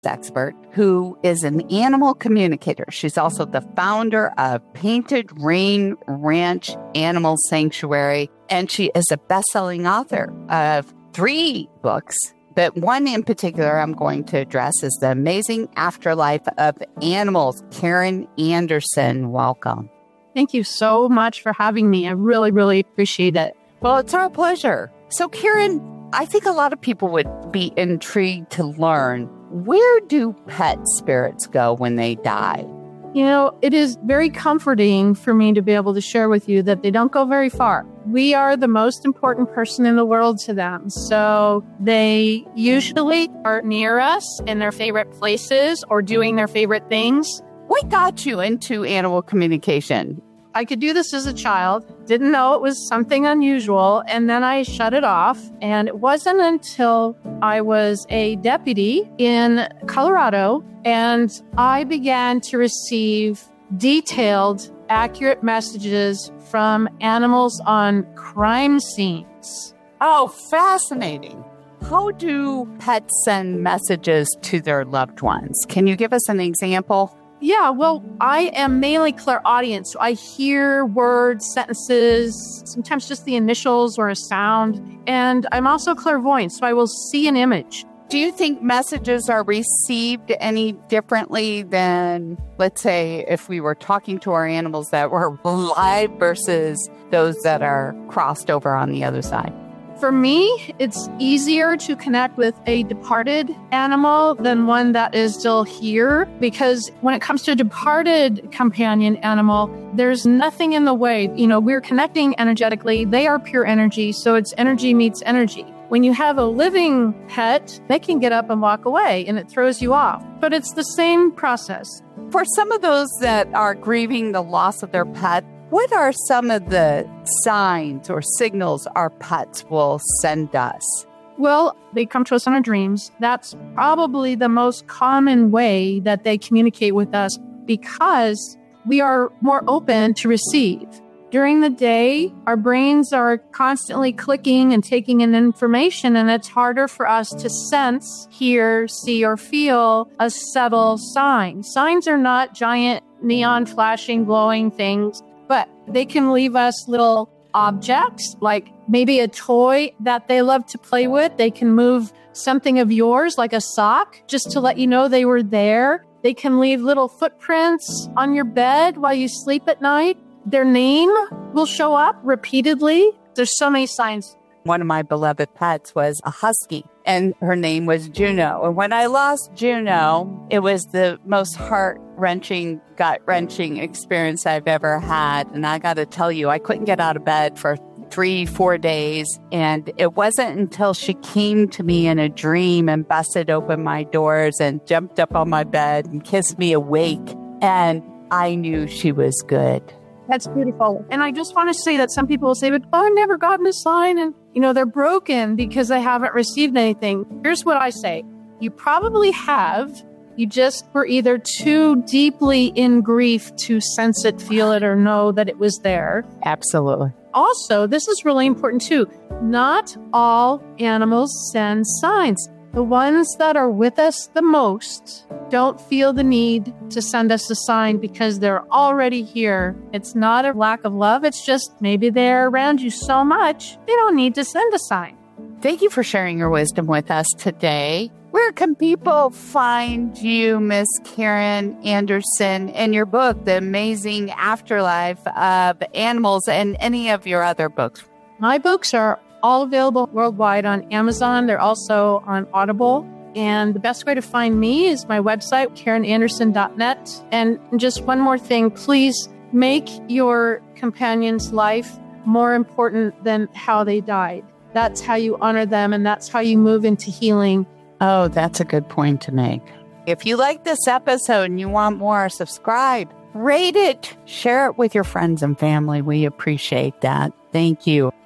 expert who is an animal communicator. She's also the founder of Painted Rain Ranch Animal Sanctuary, and she is a best-selling author of 3 books. But one in particular I'm going to address is The Amazing Afterlife of Animals. Karen Anderson, welcome. Thank you so much for having me. I really, really appreciate it. Well, it's our pleasure. So, Karen, I think a lot of people would be intrigued to learn, where do pet spirits go when they die? You know, it is very comforting for me to be able to share with you that they don't go very far. We are the most important person in the world to them. So they usually are near us in their favorite places or doing their favorite things. What got you into animal communication? I could do this as a child, didn't know it was something unusual, and then I shut it off. And it wasn't until I was a deputy in Colorado and I began to receive detailed, accurate messages from animals on crime scenes. Oh, fascinating. How do pets send messages to their loved ones? Can you give us an example? Yeah, well, I am mainly clairaudient, so I hear words, sentences, sometimes just the initials or a sound. And I'm also clairvoyant, so I will see an image. Do you think messages are received any differently than, let's say, if we were talking to our animals that were live versus those that are crossed over on the other side? For me, it's easier to connect with a departed animal than one that is still here, because when it comes to a departed companion animal, there's nothing in the way. You know, we're connecting energetically. They are pure energy, so it's energy meets energy. When you have a living pet, they can get up and walk away, and it throws you off. But it's the same process. For some of those that are grieving the loss of their pet, what are some of the signs or signals our pets will send us? Well, they come to us in our dreams. That's probably the most common way that they communicate with us because we are more open to receive. During the day, our brains are constantly clicking and taking in information, and it's harder for us to sense, hear, see, or feel a subtle sign. Signs are not giant neon flashing, glowing things, but they can leave us little objects, like maybe a toy that they love to play with. They can move something of yours, like a sock, just to let you know they were there. They can leave little footprints on your bed while you sleep at night. Their name will show up repeatedly. There's so many signs. One of my beloved pets was a husky, and her name was Juno. And when I lost Juno, it was the most heart-wrenching, gut-wrenching experience I've ever had. And I got to tell you, I couldn't get out of bed for 3-4 days. And it wasn't until she came to me in a dream and busted open my doors and jumped up on my bed and kissed me awake. And I knew she was good. That's beautiful. And I just want to say that some people will say, but I've never gotten a sign. And, they're broken because they haven't received anything. Here's what I say. You probably have. You just were either too deeply in grief to sense it, feel it, or know that it was there. Absolutely. Also, this is really important too. Not all animals send signs. The ones that are with us the most don't feel the need to send us a sign because they're already here. It's not a lack of love. It's just maybe they're around you so much, they don't need to send a sign. Thank you for sharing your wisdom with us today. Where can people find you, Miss Karen Anderson, and your book, The Amazing Afterlife of Animals, and any of your other books? My books are all available worldwide on Amazon. They're also on Audible. And the best way to find me is my website, KarenAnderson.net. And just one more thing, please make your companion's life more important than how they died. That's how you honor them, and that's how you move into healing. Oh, that's a good point to make. If you like this episode and you want more, subscribe, rate it, share it with your friends and family. We appreciate that. Thank you.